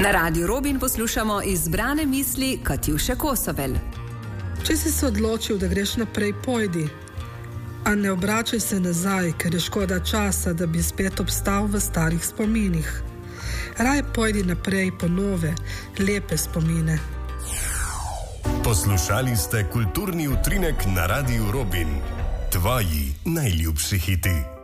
Na Radiu Robin poslušamo izbrane misli Katjuše Kosovel. Če si se odločil, da greš naprej, pojdi. A ne obračaj se nazaj, ker je škoda časa, da bi spet obstal v starih spominih. Raj pojdi naprej po nove, lepe spomine. Poslušali ste kulturni utrinek na Radiu Robin. Tvoji najljubši hiti.